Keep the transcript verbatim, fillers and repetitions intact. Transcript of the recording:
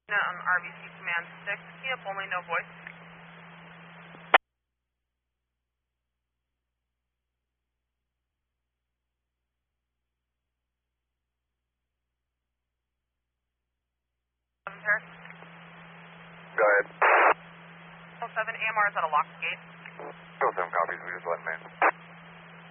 Um, R B C Command six, yep, only no voice. seven, sir. Go ahead. seven, A M R is at a locked gate. Still seven copies, we just let him in.